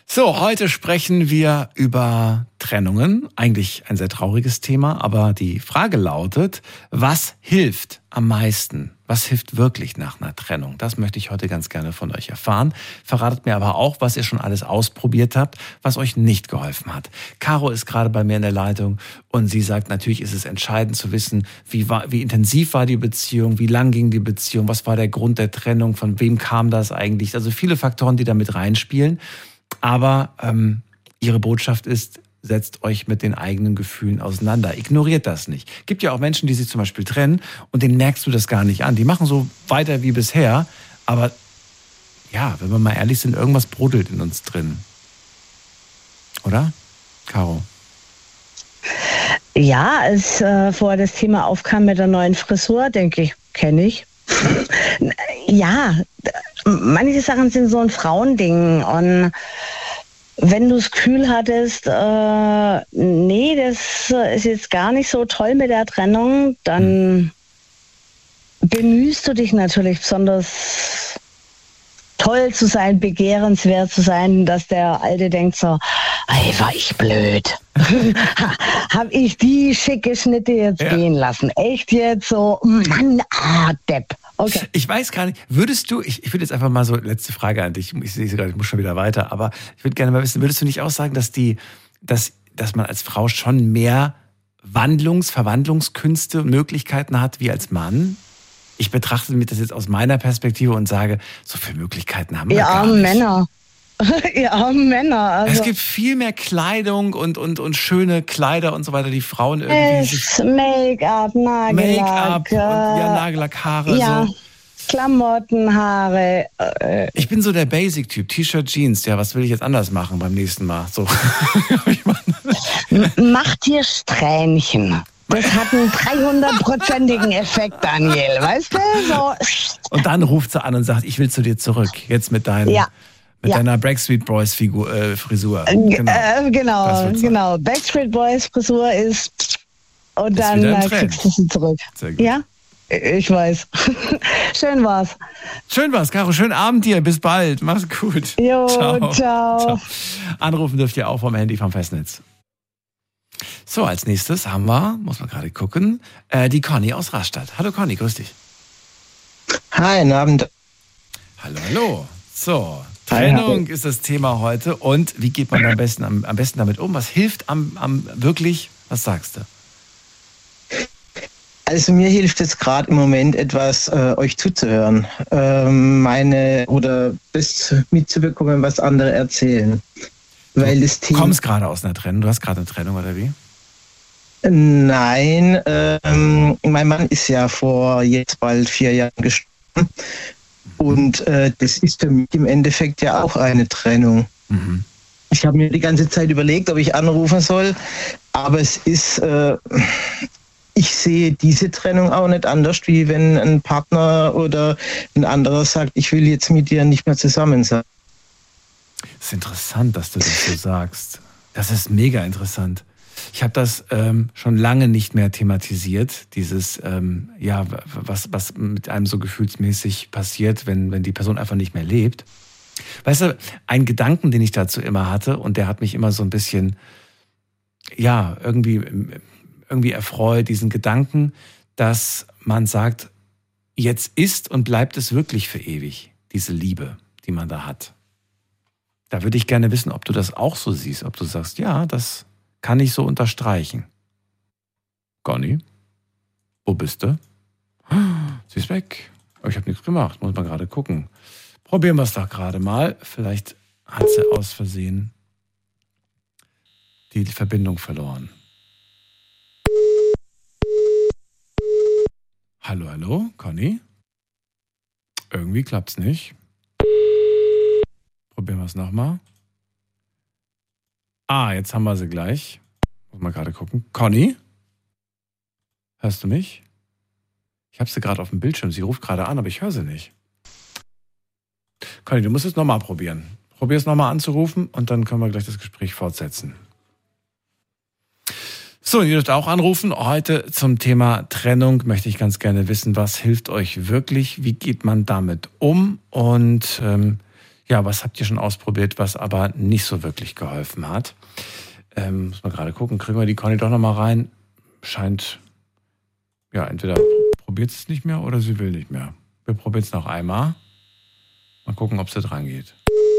So, heute sprechen wir über Trennungen. Eigentlich ein sehr trauriges Thema, aber die Frage lautet, was hilft am meisten? Was hilft wirklich nach einer Trennung? Das möchte ich heute ganz gerne von euch erfahren. Verratet mir aber auch, was ihr schon alles ausprobiert habt, was euch nicht geholfen hat. Caro ist gerade bei mir in der Leitung und sie sagt, natürlich ist es entscheidend zu wissen, wie intensiv war die Beziehung, wie lang ging die Beziehung, was war der Grund der Trennung, von wem kam das eigentlich? Also viele Faktoren, die da mit reinspielen. Aber ihre Botschaft ist, setzt euch mit den eigenen Gefühlen auseinander. Ignoriert das nicht. Gibt ja auch Menschen, die sich zum Beispiel trennen und denen merkst du das gar nicht an. Die machen so weiter wie bisher, aber ja, wenn wir mal ehrlich sind, irgendwas brodelt in uns drin. Oder, Caro? Ja, als vorher das Thema aufkam mit der neuen Frisur, denke ich, kenne ich. Ja, manche Sachen sind so ein Frauending und wenn du das Gefühl hattest, nee, das ist jetzt gar nicht so toll mit der Trennung, dann bemühst du dich natürlich besonders toll zu sein, begehrenswert zu sein, dass der Alte denkt so, ey, war ich blöd. Hab ich die schicke Schnitte jetzt gehen lassen? Echt jetzt so, Mann, Depp. Okay. Ich weiß gar nicht, würdest du, ich würde jetzt einfach mal so, letzte Frage an dich, ich sehe gerade, ich muss schon wieder weiter, aber ich würde gerne mal wissen, würdest du nicht auch sagen, dass man als Frau schon mehr Verwandlungskünste und Möglichkeiten hat wie als Mann? Ich betrachte mir das jetzt aus meiner Perspektive und sage, so viele Möglichkeiten haben wir gar nicht. Männer. Ihr armen Männer. Also. Es gibt viel mehr Kleidung und schöne Kleider und so weiter, die Frauen irgendwie... Make-up, Nagellack. Nagellack, Haare. Ja, so. Klamotten, Haare. Ich bin so der Basic-Typ, T-Shirt, Jeans. Ja, was will ich jetzt anders machen beim nächsten Mal? So. Mach dir Strähnchen. Das hat einen 300%igen Effekt, Daniel. Weißt du? So. Und dann ruft sie an und sagt, ich will zu dir zurück. Jetzt mit deinem... Ja. Mit deiner Backstreet Boys Frisur. Genau. Backstreet Boys Frisur ist und dann kriegst du sie zurück. Sehr gut. Ja, ich weiß. Schön war's. Schön war's, Caro. Schönen Abend dir. Bis bald. Mach's gut. Jo, ciao. Anrufen dürft ihr auch vom Handy vom Festnetz. So, als nächstes haben wir, muss man gerade gucken, die Conny aus Rastatt. Hallo Conny, grüß dich. Hi, guten Abend. Hallo. So, Trennung ist das Thema heute. Und wie geht man am besten damit um? Was hilft am wirklich? Was sagst du? Also mir hilft es gerade im Moment etwas, euch zuzuhören. Oder das mitzubekommen, was andere erzählen. Weil das Thema... Du kommst gerade aus einer Trennung. Du hast gerade eine Trennung, oder wie? Nein, mein Mann ist ja vor jetzt bald 4 Jahren gestorben. Und das ist für mich im Endeffekt ja auch eine Trennung. Mhm. Ich habe mir die ganze Zeit überlegt, ob ich anrufen soll, aber es ist, ich sehe diese Trennung auch nicht anders, wie wenn ein Partner oder ein anderer sagt, ich will jetzt mit dir nicht mehr zusammen sein. Das ist interessant, dass du das so sagst. Das ist mega interessant. Ich habe das schon lange nicht mehr thematisiert, dieses, was mit einem so gefühlsmäßig passiert, wenn die Person einfach nicht mehr lebt. Weißt du, ein Gedanken, den ich dazu immer hatte, und der hat mich immer so ein bisschen, irgendwie erfreut, diesen Gedanken, dass man sagt, jetzt ist und bleibt es wirklich für ewig, diese Liebe, die man da hat. Da würde ich gerne wissen, ob du das auch so siehst, ob du sagst, ja, das kann ich so unterstreichen. Conny, wo bist du? Sie ist weg. Aber ich habe nichts gemacht, muss man gerade gucken. Probieren wir es doch gerade mal. Vielleicht hat sie aus Versehen die Verbindung verloren. Hallo, Conny? Irgendwie klappt's nicht. Probieren wir es nochmal. Jetzt haben wir sie gleich. Muss mal gerade gucken. Conny? Hörst du mich? Ich habe sie gerade auf dem Bildschirm. Sie ruft gerade an, aber ich höre sie nicht. Conny, du musst es nochmal probieren. Probier es nochmal anzurufen und dann können wir gleich das Gespräch fortsetzen. So, ihr dürft auch anrufen. Heute zum Thema Trennung möchte ich ganz gerne wissen, was hilft euch wirklich? Wie geht man damit um? Und Ja, was habt ihr schon ausprobiert, was aber nicht so wirklich geholfen hat? Muss man gerade gucken, kriegen wir die Conny doch nochmal rein? Scheint, ja, entweder probiert es nicht mehr oder sie will nicht mehr. Wir probieren es noch einmal. Mal gucken, ob sie dran geht.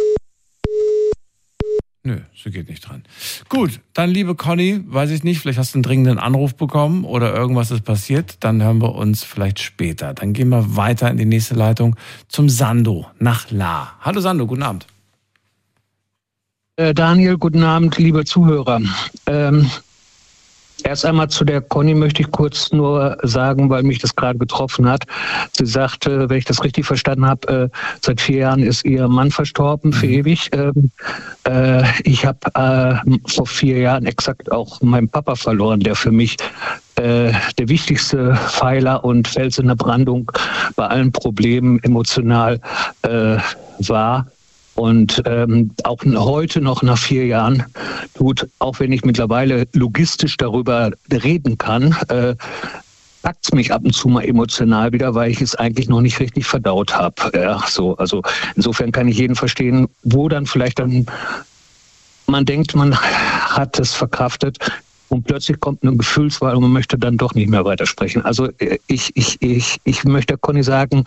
Nö, sie geht nicht dran. Gut, dann liebe Conny, weiß ich nicht, vielleicht hast du einen dringenden Anruf bekommen oder irgendwas ist passiert, dann hören wir uns vielleicht später. Dann gehen wir weiter in die nächste Leitung zum Sando nach La. Hallo Sando, guten Abend. Daniel, guten Abend, liebe Zuhörer. Erst einmal zu der Conny möchte ich kurz nur sagen, weil mich das gerade getroffen hat. Sie sagte, wenn ich das richtig verstanden habe, seit 4 Jahren ist ihr Mann verstorben, für ewig. Ich habe vor 4 Jahren exakt auch meinen Papa verloren, der für mich der wichtigste Pfeiler und Fels in der Brandung bei allen Problemen emotional war. Und auch heute noch nach 4 Jahren tut, auch wenn ich mittlerweile logistisch darüber reden kann, packt es mich ab und zu mal emotional wieder, weil ich es eigentlich noch nicht richtig verdaut habe. Ja, so, also insofern kann ich jeden verstehen, wo dann vielleicht dann man denkt, man hat es verkraftet und plötzlich kommt eine Gefühlswahl und man möchte dann doch nicht mehr weitersprechen. Also ich möchte Conny sagen,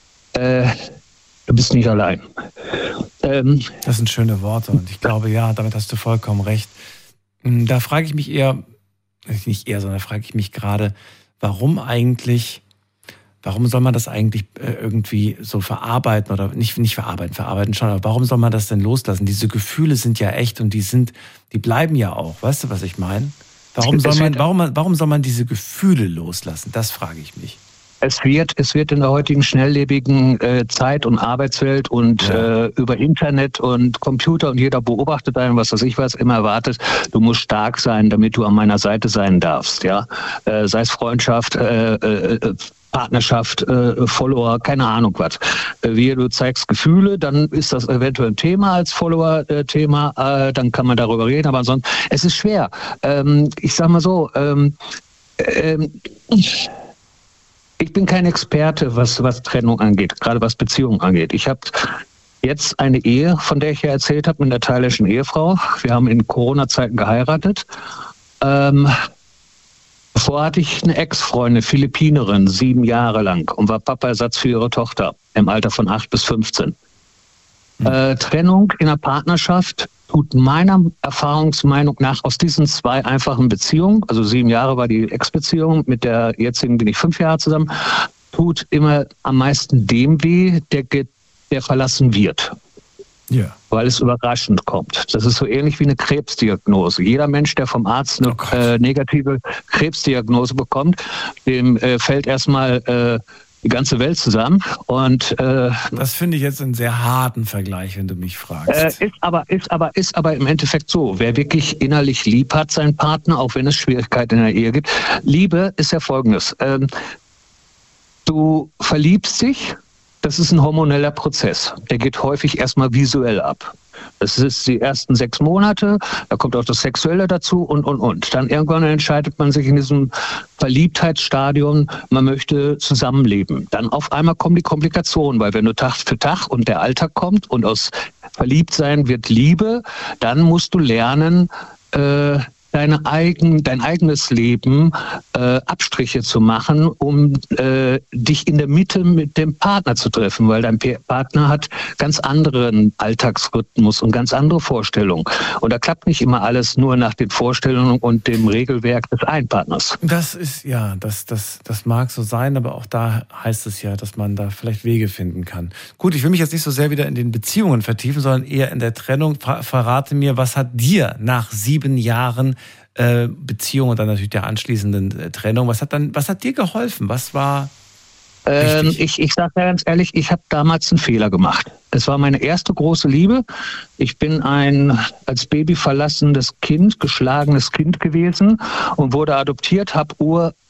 du bist nicht allein. Das sind schöne Worte und ich glaube, ja, damit hast du vollkommen recht. Da frage ich mich eher, nicht eher, sondern frage ich mich gerade, warum soll man das eigentlich irgendwie so verarbeiten oder nicht verarbeiten schon, aber warum soll man das denn loslassen? Diese Gefühle sind ja echt und die bleiben ja auch. Weißt du, was ich meine? Warum soll man diese Gefühle loslassen? Das frage ich mich. Es wird in der heutigen schnelllebigen Zeit und Arbeitswelt und über Internet und Computer und jeder beobachtet einen, was weiß ich was, immer erwartet, du musst stark sein, damit du an meiner Seite sein darfst. Ja, sei es Freundschaft, Partnerschaft, Follower, keine Ahnung was. Du zeigst Gefühle, dann ist das eventuell ein Thema als Follower-Thema, dann kann man darüber reden, aber ansonsten, es ist schwer. Ich sag mal so, ich bin kein Experte, was Trennung angeht, gerade was Beziehungen angeht. Ich habe jetzt eine Ehe, von der ich ja erzählt habe, mit einer thailändischen Ehefrau. Wir haben in Corona-Zeiten geheiratet. Davor hatte ich eine Ex-Freundin, Philippinerin, 7 Jahre lang und war Papa-Ersatz für ihre Tochter im Alter von 8 bis 15. Trennung in einer Partnerschaft tut meiner Erfahrungsmeinung nach aus diesen 2 einfachen Beziehungen, also 7 Jahre war die Ex-Beziehung, mit der jetzigen bin ich 5 Jahre zusammen, tut immer am meisten dem weh, der verlassen wird. Ja. Weil es überraschend kommt. Das ist so ähnlich wie eine Krebsdiagnose. Jeder Mensch, der vom Arzt eine negative Krebsdiagnose bekommt, dem fällt erstmal die ganze Welt zusammen. Und das finde ich jetzt einen sehr harten Vergleich, wenn du mich fragst. Ist aber im Endeffekt so. Wer wirklich innerlich lieb hat, seinen Partner, auch wenn es Schwierigkeiten in der Ehe gibt. Liebe ist ja Folgendes. Du verliebst dich, das ist ein hormoneller Prozess. Der geht häufig erstmal visuell ab. Das ist die ersten 6 Monate, da kommt auch das Sexuelle dazu und. Dann irgendwann entscheidet man sich in diesem Verliebtheitsstadium, man möchte zusammenleben. Dann auf einmal kommen die Komplikationen, weil wenn du Tag für Tag und der Alltag kommt und aus Verliebtsein wird Liebe, dann musst du lernen, dein eigenes Leben Abstriche zu machen, um dich in der Mitte mit dem Partner zu treffen, weil dein Partner hat ganz anderen Alltagsrhythmus und ganz andere Vorstellungen. Und da klappt nicht immer alles nur nach den Vorstellungen und dem Regelwerk des einen Partners. Das ist, ja, das mag so sein, aber auch da heißt es ja, dass man da vielleicht Wege finden kann. Gut, ich will mich jetzt nicht so sehr wieder in den Beziehungen vertiefen, sondern eher in der Trennung. Verrate mir, was hat dir nach 7 Jahren Beziehung und dann natürlich der anschließenden Trennung, was hat dir geholfen? Was war wichtig? Ich sage ganz ehrlich, ich habe damals einen Fehler gemacht. Es war meine erste große Liebe. Ich bin ein als Baby verlassenes Kind, geschlagenes Kind gewesen und wurde adoptiert, habe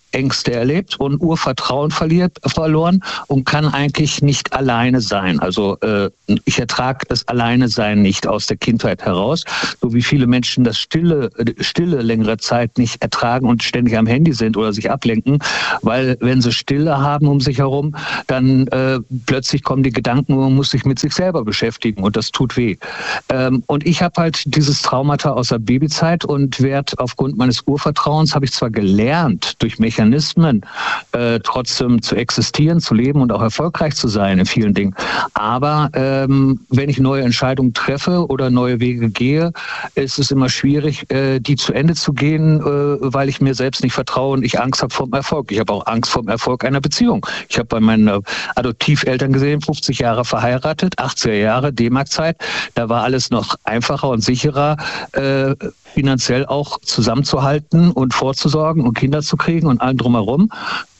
Ängste erlebt und Urvertrauen verloren und kann eigentlich nicht alleine sein. Also ich ertrage das Alleine-Sein nicht aus der Kindheit heraus, so wie viele Menschen das Stille längere Zeit nicht ertragen und ständig am Handy sind oder sich ablenken, weil wenn sie Stille haben um sich herum, dann plötzlich kommen die Gedanken und man muss sich mit sich selber beschäftigen und das tut weh. Und ich habe halt dieses Traumata aus der Babyzeit und werde aufgrund meines Urvertrauens, habe ich zwar gelernt, durch Mechanismen trotzdem zu existieren, zu leben und auch erfolgreich zu sein in vielen Dingen. Aber wenn ich neue Entscheidungen treffe oder neue Wege gehe, ist es immer schwierig, die zu Ende zu gehen, weil ich mir selbst nicht vertraue und ich Angst habe vom Erfolg. Ich habe auch Angst vom Erfolg einer Beziehung. Ich habe bei meinen Adoptiveltern gesehen, 50 Jahre verheiratet, 80er Jahre, D-Mark-Zeit. Da war alles noch einfacher und sicherer, finanziell auch zusammenzuhalten und vorzusorgen und Kinder zu kriegen und allem drumherum.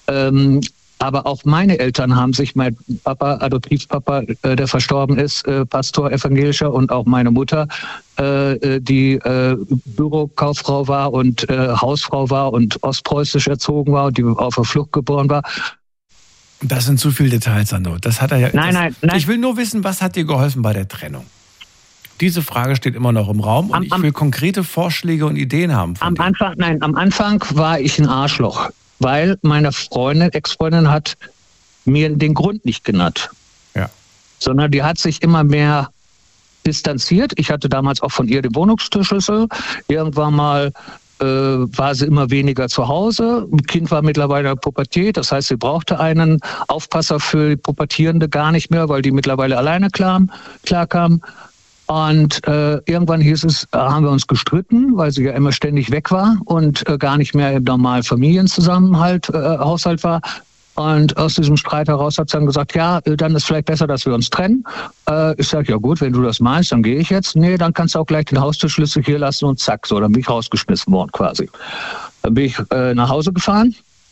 Aber auch meine Eltern haben sich, mein Papa, Adoptivpapa, der verstorben ist, Pastor, evangelischer, und auch meine Mutter, die Bürokauffrau war und Hausfrau war und ostpreußisch erzogen war und die auf der Flucht geboren war. Das sind zu viele Details, Sandro. Das hat er ja. Nein. Ich will nur wissen, was hat dir geholfen bei der Trennung? Diese Frage steht immer noch im Raum und ich will konkrete Vorschläge und Ideen haben. Am Anfang war ich ein Arschloch, weil meine Ex-Freundin hat mir den Grund nicht genannt. Ja. Sondern die hat sich immer mehr distanziert. Ich hatte damals auch von ihr den Wohnungsschlüssel. Irgendwann mal war sie immer weniger zu Hause. Ein Kind war mittlerweile in der Pubertät, das heißt, sie brauchte einen Aufpasser für Pubertierende gar nicht mehr, weil die mittlerweile alleine klarkam. Und irgendwann hieß es, haben wir uns gestritten, weil sie ja immer ständig weg war und gar nicht mehr im normalen Familienzusammenhalt, Haushalt war. Und aus diesem Streit heraus hat sie dann gesagt, ja, dann ist vielleicht besser, dass wir uns trennen. Ich sage, ja gut, wenn du das meinst, dann gehe ich jetzt. Nee, dann kannst du auch gleich den Haustürschlüssel hier lassen und zack, so, dann bin ich rausgeschmissen worden quasi. Dann bin ich nach Hause gefahren,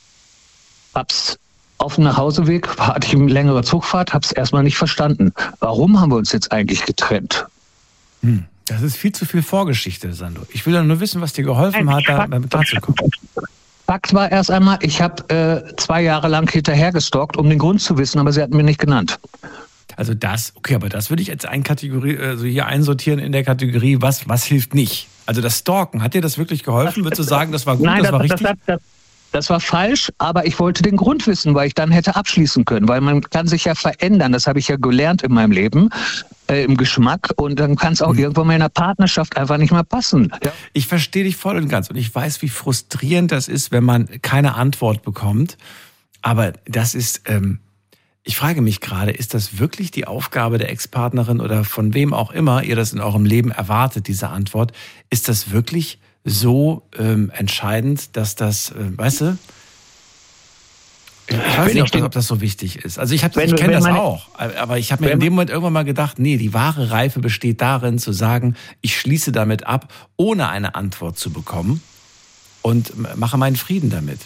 hab's auf dem Nachhauseweg, hatte ich eine längere Zugfahrt, hab's erstmal nicht verstanden. Warum haben wir uns jetzt eigentlich getrennt? Das ist viel zu viel Vorgeschichte, Sandro. Ich will ja nur wissen, was dir geholfen hat, damit klarzukommen. Fakt war erst einmal, ich habe 2 Jahre lang hinterher gestalkt, um den Grund zu wissen, aber sie hat mir nicht genannt. Also aber das würde ich jetzt hier einsortieren in der Kategorie, was hilft nicht? Also das Stalken, hat dir das wirklich geholfen? Würdest du sagen, das war gut, Nein, das war richtig? Das war falsch, aber ich wollte den Grund wissen, weil ich dann hätte abschließen können, weil man kann sich ja verändern, das habe ich ja gelernt in meinem Leben, im Geschmack, und dann kann es auch irgendwann mal in einer Partnerschaft einfach nicht mehr passen. Ja. Ich verstehe dich voll und ganz und ich weiß, wie frustrierend das ist, wenn man keine Antwort bekommt, aber das ist, ich frage mich gerade, ist das wirklich die Aufgabe der Ex-Partnerin oder von wem auch immer ihr das in eurem Leben erwartet, diese Antwort, ist das wirklich so entscheidend, dass das, weißt du, ich weiß nicht, ob das so wichtig ist. Also ich kenne das auch, aber ich habe mir in dem Moment irgendwann mal gedacht, nee, die wahre Reife besteht darin, zu sagen, ich schließe damit ab, ohne eine Antwort zu bekommen und mache meinen Frieden damit.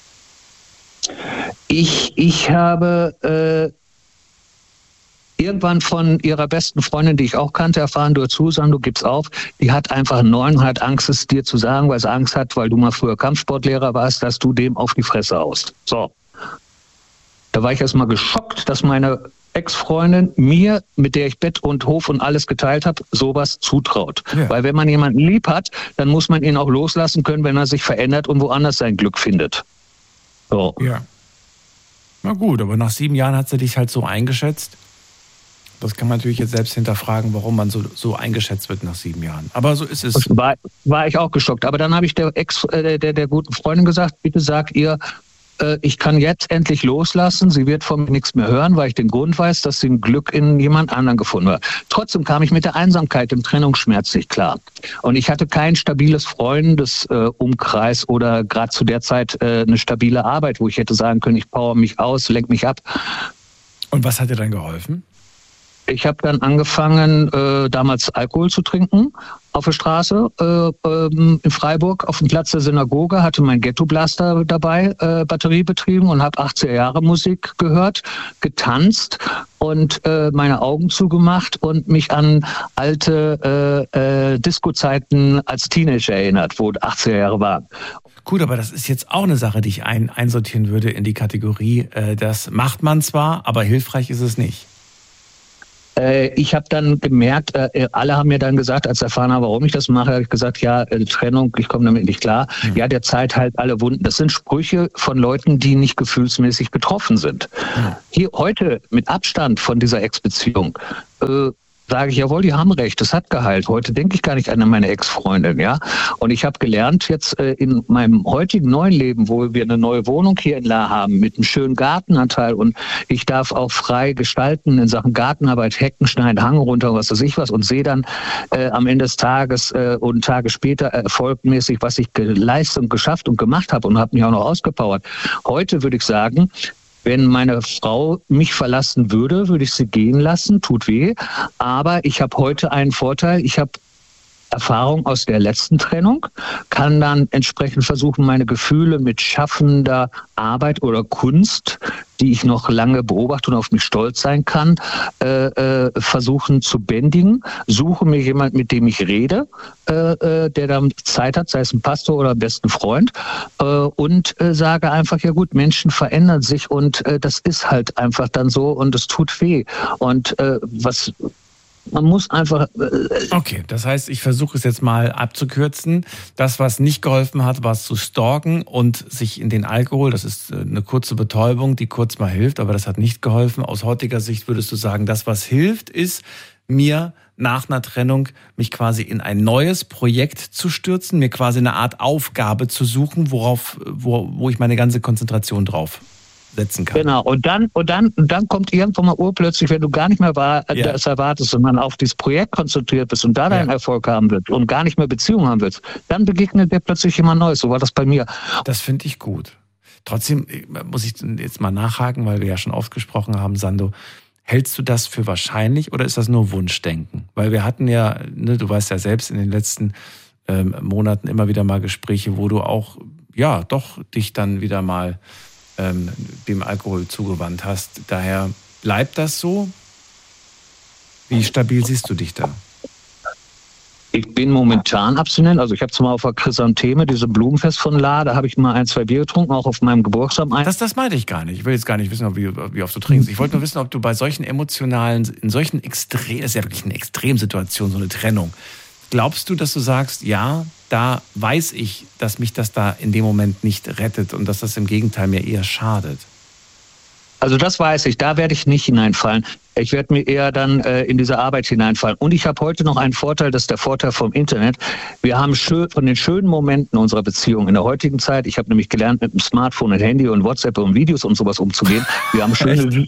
Ich habe irgendwann von ihrer besten Freundin, die ich auch kannte, erfahren, du Sandro, gibt's auf, die hat einfach einen neuen, hat Angst, es dir zu sagen, weil sie Angst hat, weil du mal früher Kampfsportlehrer warst, dass du dem auf die Fresse haust. So. Da war ich erstmal geschockt, dass meine Ex-Freundin mir, mit der ich Bett und Hof und alles geteilt habe, sowas zutraut. Ja. Weil wenn man jemanden lieb hat, dann muss man ihn auch loslassen können, wenn er sich verändert und woanders sein Glück findet. So. Ja. Na gut, aber nach 7 Jahren hat sie dich halt so eingeschätzt. Das kann man natürlich jetzt selbst hinterfragen, warum man so eingeschätzt wird nach 7 Jahren. Aber so ist es. War ich auch geschockt. Aber dann habe ich der guten Freundin gesagt, bitte sag ihr, ich kann jetzt endlich loslassen. Sie wird von mir nichts mehr hören, weil ich den Grund weiß, dass sie ein Glück in jemand anderen gefunden hat. Trotzdem kam ich mit der Einsamkeit, dem Trennungsschmerz nicht klar. Und ich hatte kein stabiles Freundesumkreis oder gerade zu der Zeit eine stabile Arbeit, wo ich hätte sagen können, ich power mich aus, lenk mich ab. Und was hat dir dann geholfen? Ich habe dann angefangen, damals Alkohol zu trinken auf der Straße in Freiburg auf dem Platz der Synagoge, hatte mein Ghetto-Blaster dabei, Batterie betrieben und habe 80er Jahre Musik gehört, getanzt und meine Augen zugemacht und mich an alte Disco-Zeiten als Teenager erinnert, wo 80er Jahre waren. Gut, aber das ist jetzt auch eine Sache, die ich einsortieren würde in die Kategorie, das macht man zwar, aber hilfreich ist es nicht. Ich habe dann gemerkt, alle haben mir dann gesagt, als erfahren haben, warum ich das mache, habe ich gesagt, ja, Trennung, ich komme damit nicht klar. Ja, der Zeit halt alle Wunden. Das sind Sprüche von Leuten, die nicht gefühlsmäßig getroffen sind. Hier heute mit Abstand von dieser Ex-Beziehung sage ich, jawohl, die haben recht, das hat geheilt. Heute denke ich gar nicht an meine Ex-Freundin, ja. Und ich habe gelernt jetzt in meinem heutigen neuen Leben, wo wir eine neue Wohnung hier in La haben, mit einem schönen Gartenanteil und ich darf auch frei gestalten in Sachen Gartenarbeit, Hecken schneiden, Hang runter, was weiß ich was und sehe dann am Ende des Tages und Tage später erfolgmäßig, was ich geleistet und geschafft und gemacht habe und habe mich auch noch ausgepowert. Heute würde ich sagen, wenn meine Frau mich verlassen würde, würde ich sie gehen lassen, tut weh. Aber ich habe heute einen Vorteil, ich habe Erfahrung aus der letzten Trennung, kann dann entsprechend versuchen, meine Gefühle mit schaffender Arbeit oder Kunst, die ich noch lange beobachte und auf mich stolz sein kann, versuchen zu bändigen. Suche mir jemand, mit dem ich rede, der dann Zeit hat, sei es ein Pastor oder am besten Freund, und sage einfach, ja gut, Menschen verändern sich und das ist halt einfach dann so und es tut weh. Und man muss einfach... Okay, das heißt, ich versuche es jetzt mal abzukürzen. Das, was nicht geholfen hat, war es zu stalken und sich in den Alkohol, das ist eine kurze Betäubung, die kurz mal hilft, aber das hat nicht geholfen. Aus heutiger Sicht würdest du sagen, das, was hilft, ist mir nach einer Trennung mich quasi in ein neues Projekt zu stürzen, mir quasi eine Art Aufgabe zu suchen, wo ich meine ganze Konzentration drauf setzen kann. Genau, und dann kommt irgendwann mal urplötzlich, wenn du gar nicht mehr das erwartest und man auf dieses Projekt konzentriert bist und da deinen Erfolg haben willst und gar nicht mehr Beziehungen haben willst, dann begegnet dir plötzlich jemand Neues. So war das bei mir. Das finde ich gut. Trotzdem muss ich jetzt mal nachhaken, weil wir ja schon oft gesprochen haben, Sandro. Hältst du das für wahrscheinlich oder ist das nur Wunschdenken? Weil wir hatten ja, du weißt ja selbst, in den letzten Monaten immer wieder mal Gespräche, wo du auch, doch dich dann wieder mal dem Alkohol zugewandt hast. Daher bleibt das so? Wie stabil siehst du dich da? Ich bin momentan abstinent. Also ich habe zwar auf der Chrysantheme, diese Blumenfest von La, da habe ich mal 1, 2 Bier getrunken, auch auf meinem Geburtstag. Das meinte ich gar nicht. Ich will jetzt gar nicht wissen, wie oft du trinkst. Ich wollte nur wissen, ob du bei solchen emotionalen, in solchen das ist ja wirklich eine Extremsituation, so eine Trennung. Glaubst du, dass du sagst, ja, da weiß ich, dass mich das da in dem Moment nicht rettet und dass das im Gegenteil mir eher schadet? Also das weiß ich, da werde ich nicht hineinfallen. Ich werde mir eher dann in diese Arbeit hineinfallen. Und ich habe heute noch einen Vorteil, das ist der Vorteil vom Internet. Wir haben von den schönen Momenten unserer Beziehung in der heutigen Zeit, ich habe nämlich gelernt, mit dem Smartphone und Handy und WhatsApp und Videos und sowas umzugehen. Wir haben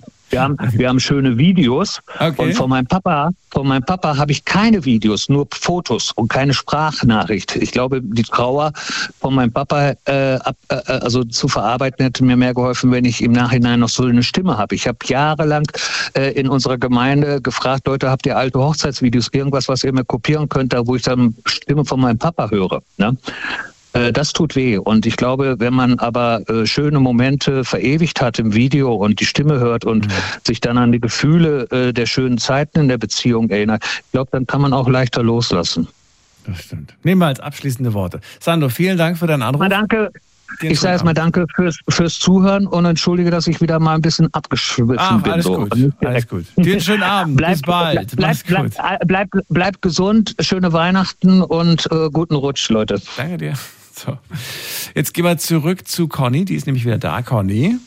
schöne Videos. Okay. Und von meinem Papa habe ich keine Videos, nur Fotos und keine Sprachnachricht. Ich glaube, die Trauer von meinem Papa also zu verarbeiten hätte mir mehr geholfen, wenn ich im Nachhinein noch so eine Stimme habe. Ich habe jahrelang in unserer Gemeinde gefragt, Leute, habt ihr alte Hochzeitsvideos, irgendwas, was ihr mir kopieren könnt, da wo ich dann Stimme von meinem Papa höre, ne? Das tut weh. Und ich glaube, wenn man aber schöne Momente verewigt hat im Video und die Stimme hört und sich dann an die Gefühle der schönen Zeiten in der Beziehung erinnert, ich glaube, dann kann man auch leichter loslassen. Das stimmt. Nehmen wir als abschließende Worte. Sandro, vielen Dank für deinen Anruf. Na, danke. Ich sage erstmal danke fürs Zuhören und entschuldige, dass ich wieder mal ein bisschen abgeschwiffen bin. Alles gut. Dir einen schönen Abend. Bis bald. Bleibt gesund, schöne Weihnachten und guten Rutsch, Leute. Danke dir. So. Jetzt gehen wir zurück zu Conny, die ist nämlich wieder da. Conny.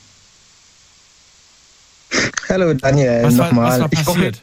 Hallo Daniel, nochmal. Was war passiert?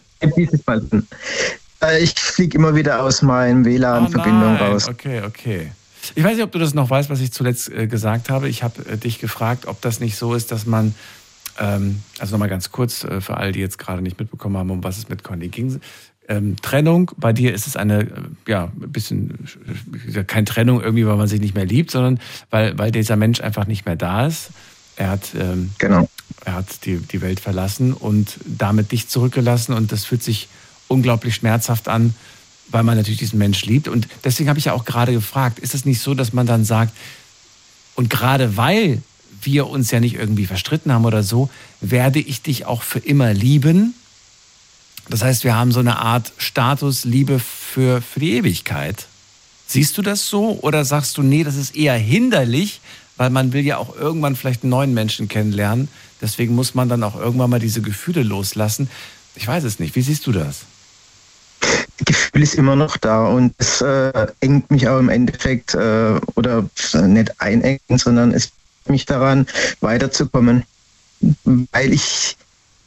Ich fliege immer wieder aus meiner WLAN-Verbindung raus. Okay. Ich weiß nicht, ob du das noch weißt, was ich zuletzt gesagt habe. Ich habe dich gefragt, ob das nicht so ist, dass man, also nochmal ganz kurz für alle, die jetzt gerade nicht mitbekommen haben, um was es mit Conny ging. Trennung, bei dir ist es eine, ein bisschen, keine Trennung irgendwie, weil man sich nicht mehr liebt, sondern weil dieser Mensch einfach nicht mehr da ist. Er hat die Welt verlassen und damit dich zurückgelassen und das fühlt sich unglaublich schmerzhaft an, weil man natürlich diesen Mensch liebt. Und deswegen habe ich ja auch gerade gefragt, ist es nicht so, dass man dann sagt, und gerade weil wir uns ja nicht irgendwie verstritten haben oder so, werde ich dich auch für immer lieben? Das heißt, wir haben so eine Art Status Liebe für die Ewigkeit. Siehst du das so oder sagst du, nee, das ist eher hinderlich, weil man will ja auch irgendwann vielleicht einen neuen Menschen kennenlernen. Deswegen muss man dann auch irgendwann mal diese Gefühle loslassen. Ich weiß es nicht. Wie siehst du das? Gefühl ist immer noch da und es engt mich auch im Endeffekt oder nicht einengen, sondern es bringt mich daran, weiterzukommen, weil ich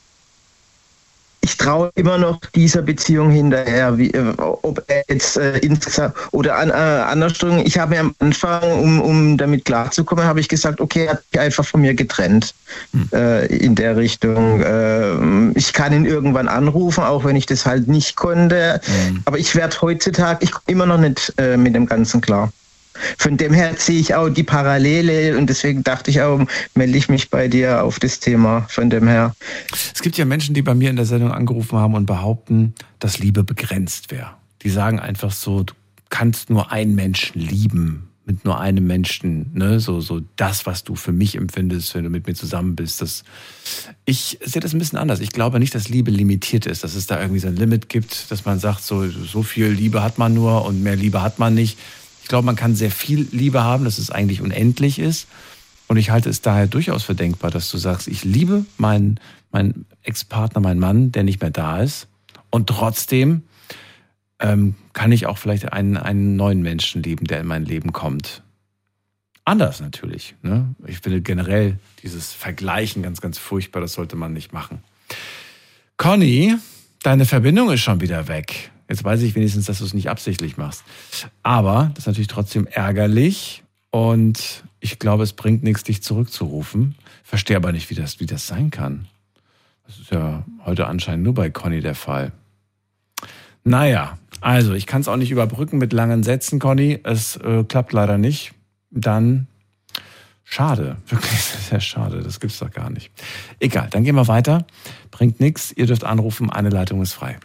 traue immer noch dieser Beziehung hinterher, ob er jetzt insgesamt oder andersrum. Ich habe mir am Anfang, um damit klarzukommen, habe ich gesagt, okay, er hat mich einfach von mir getrennt in der Richtung. Ich kann ihn irgendwann anrufen, auch wenn ich das halt nicht konnte. Aber ich werde heutzutage, ich komme immer noch nicht mit dem Ganzen klar. Von dem her sehe ich auch die Parallele und deswegen dachte ich auch, melde ich mich bei dir auf das Thema von dem her. Es gibt ja Menschen, die bei mir in der Sendung angerufen haben und behaupten, dass Liebe begrenzt wäre. Die sagen einfach so, du kannst nur einen Menschen lieben, mit nur einem Menschen, ne? So das, was du für mich empfindest, wenn du mit mir zusammen bist. Ich sehe das ein bisschen anders. Ich glaube nicht, dass Liebe limitiert ist, dass es da irgendwie so ein Limit gibt, dass man sagt, so viel Liebe hat man nur und mehr Liebe hat man nicht. Ich glaube, man kann sehr viel Liebe haben, dass es eigentlich unendlich ist. Und ich halte es daher durchaus für denkbar, dass du sagst, ich liebe meinen Ex-Partner, meinen Mann, der nicht mehr da ist. Und trotzdem kann ich auch vielleicht einen neuen Menschen lieben, der in mein Leben kommt. Anders natürlich. Ne? Ich finde generell dieses Vergleichen ganz, ganz furchtbar. Das sollte man nicht machen. Conny, deine Verbindung ist schon wieder weg. Jetzt weiß ich wenigstens, dass du es nicht absichtlich machst. Aber das ist natürlich trotzdem ärgerlich und ich glaube, es bringt nichts, dich zurückzurufen. Verstehe aber nicht, wie das sein kann. Das ist ja heute anscheinend nur bei Conny der Fall. Naja, also ich kann es auch nicht überbrücken mit langen Sätzen, Conny. Es klappt leider nicht. Dann schade, wirklich sehr schade. Das gibt's doch gar nicht. Egal, dann gehen wir weiter. Bringt nichts. Ihr dürft anrufen. Eine Leitung ist frei.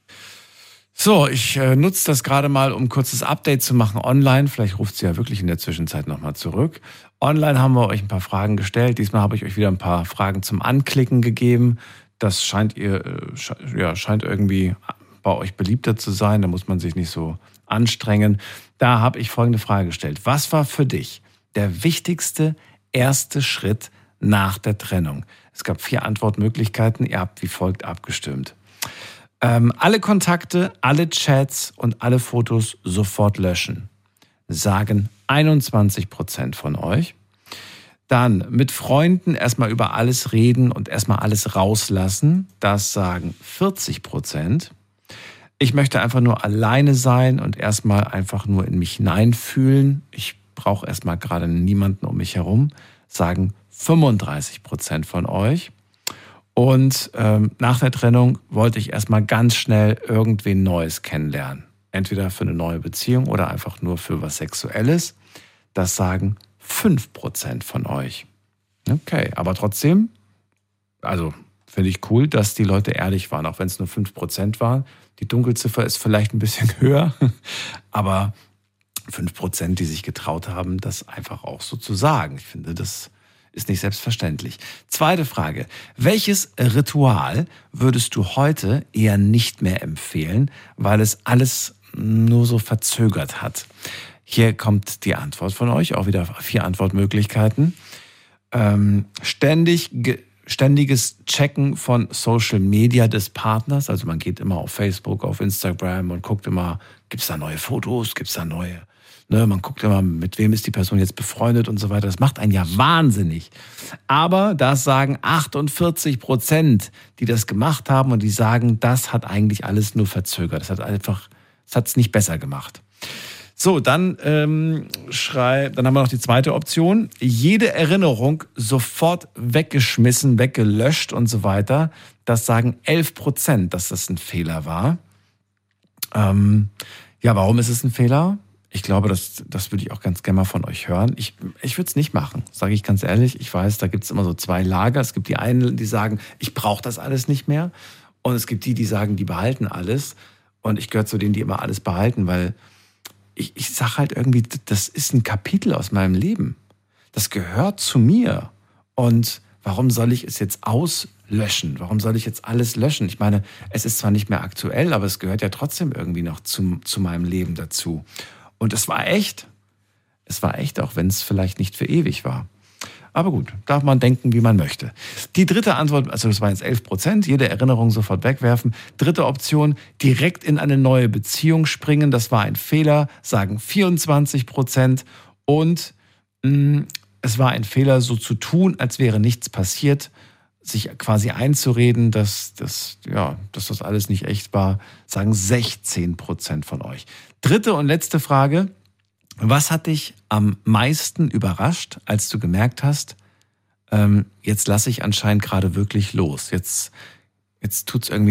So, ich nutze das gerade mal, um ein kurzes Update zu machen online. Vielleicht ruft sie ja wirklich in der Zwischenzeit nochmal zurück. Online haben wir euch ein paar Fragen gestellt. Diesmal habe ich euch wieder ein paar Fragen zum Anklicken gegeben. Das scheint irgendwie bei euch beliebter zu sein. Da muss man sich nicht so anstrengen. Da habe ich folgende Frage gestellt. Was war für dich der wichtigste erste Schritt nach der Trennung? Es gab 4 Antwortmöglichkeiten. Ihr habt wie folgt abgestimmt. Alle Kontakte, alle Chats und alle Fotos sofort löschen, sagen 21% von euch. Dann mit Freunden erstmal über alles reden und erstmal alles rauslassen, das sagen 40%. Ich möchte einfach nur alleine sein und erstmal einfach nur in mich hineinfühlen. Ich brauche erstmal gerade niemanden um mich herum, sagen 35% von euch. Und nach der Trennung wollte ich erstmal ganz schnell irgendwen Neues kennenlernen. Entweder für eine neue Beziehung oder einfach nur für was Sexuelles. Das sagen 5% von euch. Okay, aber trotzdem, also finde ich cool, dass die Leute ehrlich waren, auch wenn es nur 5% waren. Die Dunkelziffer ist vielleicht ein bisschen höher, aber 5%, die sich getraut haben, das einfach auch so zu sagen. Ich finde, das ist nicht selbstverständlich. Zweite Frage. Welches Ritual würdest du heute eher nicht mehr empfehlen, weil es alles nur so verzögert hat? Hier kommt die Antwort von euch, auch wieder 4 Antwortmöglichkeiten. Ständiges Checken von Social Media des Partners. Also man geht immer auf Facebook, auf Instagram und guckt immer, gibt es da neue Fotos, gibt es da neue... Man guckt immer, mit wem ist die Person jetzt befreundet und so weiter. Das macht einen ja wahnsinnig. Aber das sagen 48%, die das gemacht haben und die sagen, das hat eigentlich alles nur verzögert. Das hat es nicht besser gemacht. So, dann haben wir noch die zweite Option. Jede Erinnerung sofort weggeschmissen, weggelöscht und so weiter. Das sagen 11%, dass das ein Fehler war. Warum ist es ein Fehler? Ich glaube, das würde ich auch ganz gerne mal von euch hören. Ich würde es nicht machen, sage ich ganz ehrlich. Ich weiß, da gibt es immer so 2 Lager. Es gibt die einen, die sagen, ich brauche das alles nicht mehr. Und es gibt die sagen, die behalten alles. Und ich gehöre zu denen, die immer alles behalten, weil ich sage halt irgendwie, das ist ein Kapitel aus meinem Leben. Das gehört zu mir. Und warum soll ich es jetzt auslöschen? Warum soll ich jetzt alles löschen? Ich meine, es ist zwar nicht mehr aktuell, aber es gehört ja trotzdem irgendwie noch zu meinem Leben dazu. Und es war echt. Es war echt, auch wenn es vielleicht nicht für ewig war. Aber gut, darf man denken, wie man möchte. Die dritte Antwort, also das waren jetzt 11%, jede Erinnerung sofort wegwerfen. Dritte Option, direkt in eine neue Beziehung springen. Das war ein Fehler, sagen 24%. Und es war ein Fehler, so zu tun, als wäre nichts passiert. Sich quasi einzureden, dass das alles nicht echt war, sagen 16% von euch. Dritte und letzte Frage. Was hat dich am meisten überrascht, als du gemerkt hast, jetzt lasse ich anscheinend gerade wirklich los. Jetzt tut's irgendwie